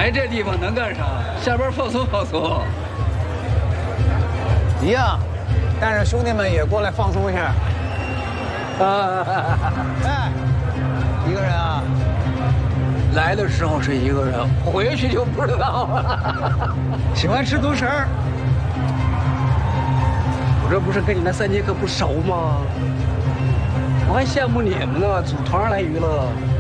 来这地方能干啥？下班放松放松。 一样，带着兄弟们也过来放松一下。哎，一个人啊？ 来的时候是一个人，回去就不知道了。 喜欢吃独食儿。 我这不是跟你那3节课不熟吗？我还羡慕你们呢，组团来娱乐。